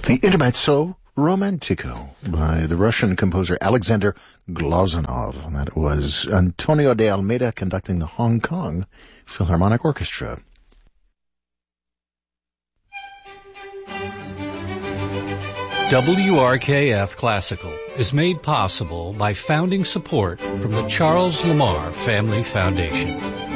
The Intermezzo Romantico by the Russian composer Alexander Glazunov. And that was Antonio de Almeida conducting the Hong Kong Philharmonic Orchestra. WRKF Classical is made possible by founding support from the Charles Lamar Family Foundation.